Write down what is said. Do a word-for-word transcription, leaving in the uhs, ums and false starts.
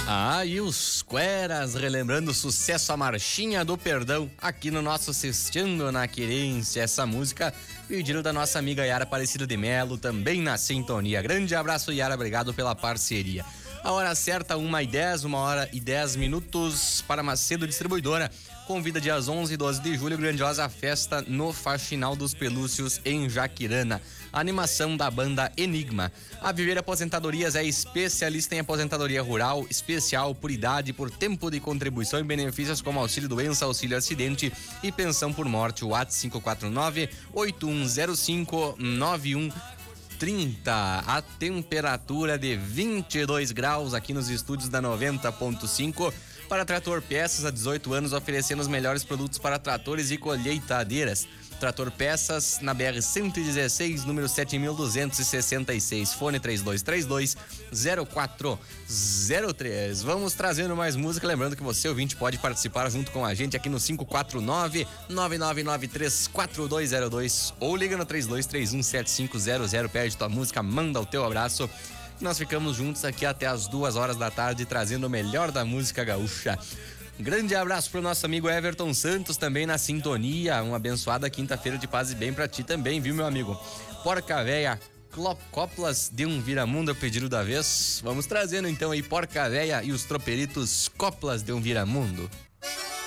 Ah, e os Queras relembrando o sucesso A Marchinha do Perdão aqui no nosso Assistindo na Querência. Essa música, pedido da nossa amiga Yara Aparecida de Melo, também na sintonia. Grande abraço, Yara, obrigado pela parceria. A hora certa, uma e dez, uma hora e dez minutos para Macedo Distribuidora. Convida dias onze e doze de julho, grandiosa festa no Faxinal dos Pelúcios em Jaquirana. Animação da banda Enigma. A Viver Aposentadorias é especialista em aposentadoria rural, especial por idade, por tempo de contribuição e benefícios como auxílio doença, auxílio acidente e pensão por morte. O WhatsApp cinco quatro nove, oito um zero cinco, nove um trinta. A temperatura de vinte e dois graus aqui nos estúdios da noventa ponto cinco. Para Trator Peças, há dezoito anos, oferecendo os melhores produtos para tratores e colheitadeiras. Trator Peças, na B R cento e dezesseis, número sete mil duzentos e sessenta e seis. Fone três dois três dois, zero quatro zero três. Vamos trazendo mais música. Lembrando que você, ouvinte, pode participar junto com a gente aqui no cinco quatro nove, nove nove nove três quatro dois zero dois ou liga no três dois três um sete cinco zero zero. Pede tua música, manda o teu abraço. Nós ficamos juntos aqui até as duas horas da tarde, trazendo o melhor da música gaúcha. Um grande abraço pro nosso amigo Everton Santos, também na sintonia. Uma abençoada quinta-feira de paz e bem pra ti também, viu, meu amigo? Porca Véia, Coplas de um Viramundo, é o pedido da vez. Vamos trazendo então aí Porca Véia e os Troperitos, Coplas de um Viramundo.